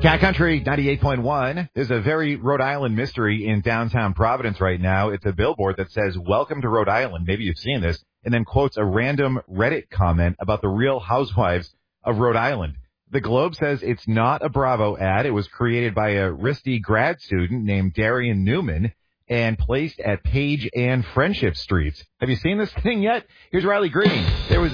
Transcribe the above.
Cat Country 98.1. There's a very Rhode Island mystery in downtown Providence right now. It's a billboard that says, "Welcome to Rhode Island." Maybe you've seen this. And then quotes a random Reddit comment about the Real Housewives of Rhode Island. The Globe says it's not a Bravo ad. It was created by a RISD grad student named Darian Newman and placed at Page and Friendship Streets. Have you seen this thing yet? Here's Riley Green. There was